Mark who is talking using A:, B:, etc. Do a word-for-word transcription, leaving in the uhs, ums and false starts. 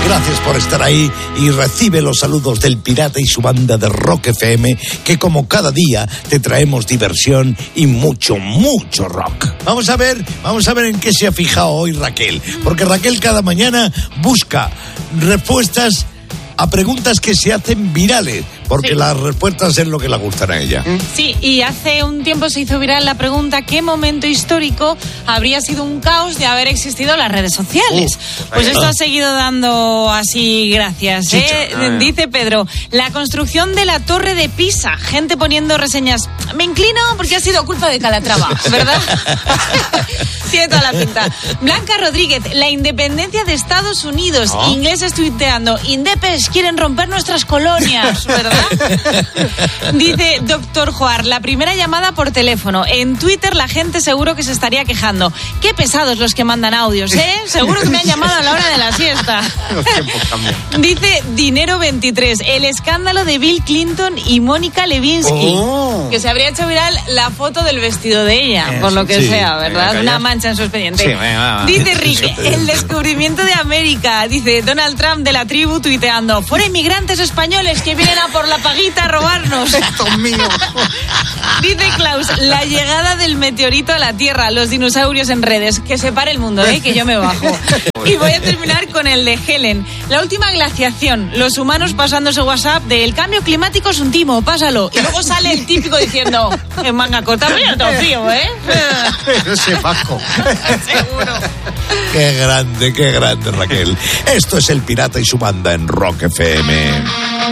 A: Gracias por estar ahí y recibe los saludos del Pirata y su banda de Rock F M, que como cada día te traemos diversión y mucho, mucho rock. Vamos a ver, vamos a ver en qué se ha fijado hoy Raquel, porque Raquel cada mañana busca respuestas a preguntas que se hacen virales, porque sí, las respuestas es lo que le gustan a ella.
B: Sí, y hace un tiempo se hizo viral la pregunta: ¿qué momento histórico habría sido un caos de haber existido las redes sociales? Uh, pues esto ha seguido dando así gracias, ¿eh? Ah, Dice Pedro: la construcción de la Torre de Pisa. Gente poniendo reseñas: me inclino porque ha sido culpa de Calatrava, ¿verdad? Tiene toda la pinta. Blanca Rodríguez: la independencia de Estados Unidos. Oh. Ingleses tuiteando: indepes, quieren romper nuestras colonias, ¿verdad? Dice Doctor Joar: la primera llamada por teléfono. En Twitter la gente seguro que se estaría quejando: qué pesados los que mandan audios, ¿eh? Seguro que me han llamado a la hora de la siesta.
C: Los tiempos cambian.
B: Dice Dinero veintitrés: el escándalo de Bill Clinton y Mónica Lewinsky. Oh. Que se habría hecho viral la foto del vestido de ella, eh, por lo que sí, sea, ¿verdad? Venga, una mancha en su expediente. Sí, venga, va, va. Dice Rick: el descubrimiento de América. Dice Donald Trump de la tribu tuiteando: fuera inmigrantes españoles que vienen a por la paguita a robarnos.
C: Esto es mío.
B: Dice Klaus: la llegada del meteorito a la Tierra, los dinosaurios en redes. Que se pare el mundo, ¿eh? Que yo me bajo. Y voy a terminar con el de Helen: la última glaciación, los humanos pasándose WhatsApp de el cambio climático es un timo, pásalo. Y luego sale el típico diciendo: en manga corta, pero yo todo frío, ¿eh?
C: Ese vasco.
B: Seguro.
A: Qué grande, qué grande, Raquel. Esto es el Pirata y su banda en Rock F M.